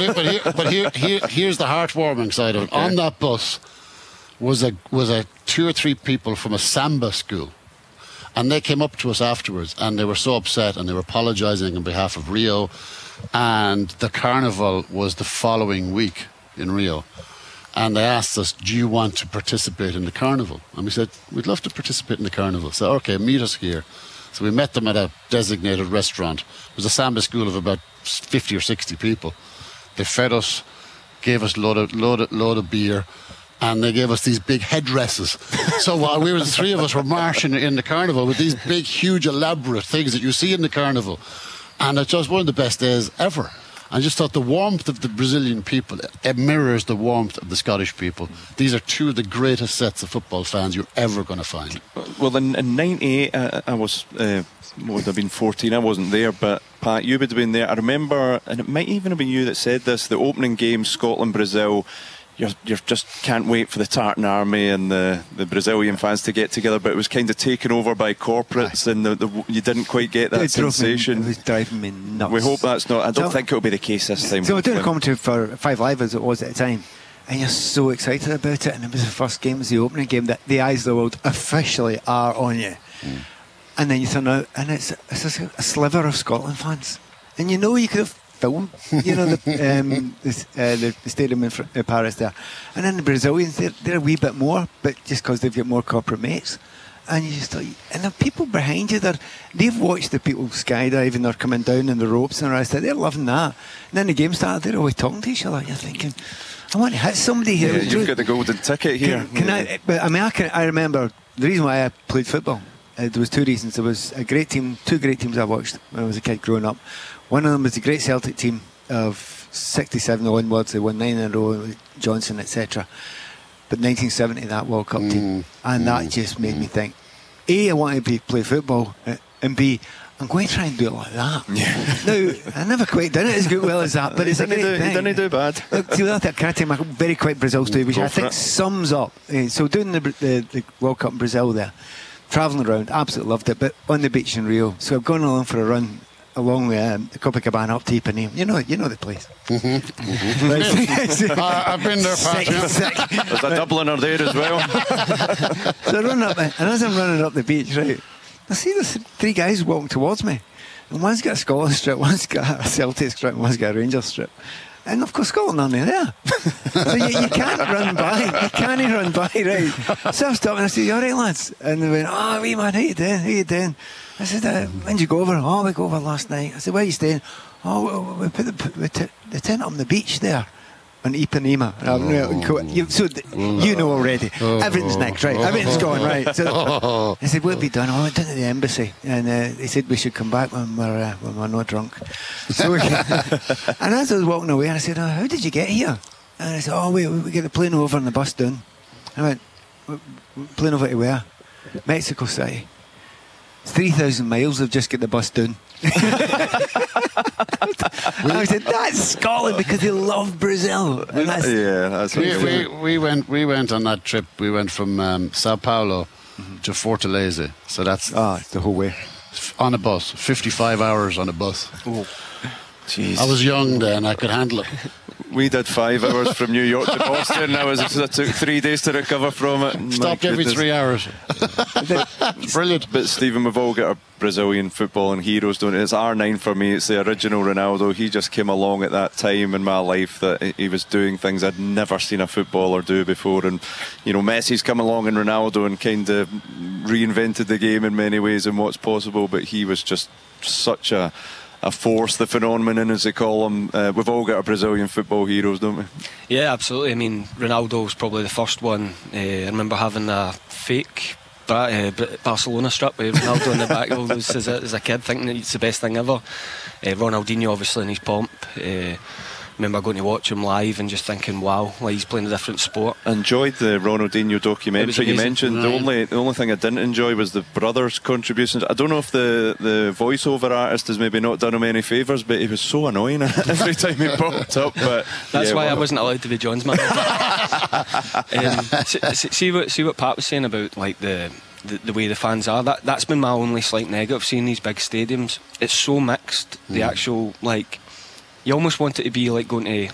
Here's the heartwarming side of it. Okay. On that bus was a 2 or 3 people from a samba school, and they came up to us afterwards, and they were so upset, and they were apologising on behalf of Rio, and the carnival was the following week in Rio, and they asked us, do you want to participate in the carnival? And we said, we'd love to participate in the carnival. So okay, meet us here. So we met them at a designated restaurant. It was a samba school of about 50 or 60 people. They fed us, gave us load of beer, and they gave us these big headdresses. So while the 3 of us were marching in the carnival with these big, huge, elaborate things that you see in the carnival, and it's just one of the best days ever. I just thought the warmth of the Brazilian people, it mirrors the warmth of the Scottish people. These are 2 of the greatest sets of football fans you're ever going to find. Well, in 98, I was, would have been 14, I wasn't there, but Pat, you would have been there. I remember, and it might even have been you that said this, the opening game, Scotland-Brazil, you just can't wait for the Tartan Army and the Brazilian fans to get together, but it was kind of taken over by corporates, and you didn't quite get that sensation. It was driving me nuts. We hope that's not. I don't think it'll be the case this time. So I did a commentary for 5 Live as it was at the time, and you're so excited about it, and it was the first game, it was the opening game, that the eyes of the world officially are on you. And then you turn out, and it's just a sliver of Scotland fans, and you could have film, the stadium in Paris there, and then the Brazilians, they're a wee bit more, but just because they've got more corporate mates, and you just and the people behind you, they've watched the people skydiving, they're coming down in the ropes and the rest of it, they're loving that, and then the game started, they're always talking to each other, you're thinking, I want to hit somebody here. You've got the golden ticket here. I remember the reason why I played football, there was 2 reasons. There was a great team, 2 great teams I watched when I was a kid growing up. One of them was the great Celtic team of 67 onwards. They won 9 in a row with Johnson, etc. But 1970, that World Cup team, and that just made me think: A, I want to play football, and B, I'm going to try and do it like that. Now, I never quite done it as well as that, but it's a great thing. You didn't do bad. Look, can I tell you a very quick Brazil story, which I think sums up? So doing the World Cup in Brazil there, travelling around, absolutely loved it, but on the beach in Rio. So I've gone along for a run along with Copacabana up to Ipanema. You know the place. I've been there, Pat. There's a Dubliner there as well. So I run up, and as I'm running up the beach, right, I see there's 3 guys walking towards me, and one's got a Scotland strip, one's got a Celtic strip, and one's got a Rangers strip. And of course Scotland aren't there. So you can't run by. You can't run by, right? So I stopped and I said, you alright, lads? And they went, oh, wee man, how you doing? I said, when did you go over? Oh, we go over last night. I said, where are you staying? Oh, we put the tent up on the beach there on Ipanema. You know already. Everything's next, right? Everything's gone, right? So I said, what have you done? Oh, I went down to the embassy, and they said we should come back when we're not drunk. So and as I was walking away, I said, oh, how did you get here? And I said, oh, we get the plane over and the bus down. I went, plane over to where? Mexico City. 3,000 miles, they've just got the bus down. I said, that's Scotland, because they love Brazil. And that's we went on that trip. We went from Sao Paulo to Fortaleza. So that's the whole way on a bus. 55 hours on a bus. Oh, jeez. I was young then, I could handle it. We did 5 hours from New York to Boston. I took 3 days to recover from it. Stopped every 3 hours. Brilliant. But Stephen, we've all got our Brazilian football and heroes, don't it? It's R9 for me. It's the original Ronaldo. He just came along at that time in my life that he was doing things I'd never seen a footballer do before. And, Messi's come along and Ronaldo and kind of reinvented the game in many ways and what's possible. But he was just such a force, the phenomenon as they call him. We've all got our Brazilian football heroes, don't we? Yeah, absolutely. I mean, Ronaldo's probably the first one. I remember having a fake Barcelona strip with Ronaldo in the back of those as a kid, thinking that it's the best thing ever. Ronaldinho, obviously, in his pomp. Remember going to watch him live and just thinking, wow, like he's playing a different sport. I enjoyed the Ronaldinho documentary you mentioned. Right. The only thing I didn't enjoy was the brothers' contributions. I don't know if the voiceover artist has maybe not done him any favours, but he was so annoying every time he popped up. But that's why I wasn't allowed to be John's man. See what Pat was saying about like the way the fans are. That's been my only slight negative, seeing these big stadiums. It's so mixed. The actual, like, you almost want it to be like going to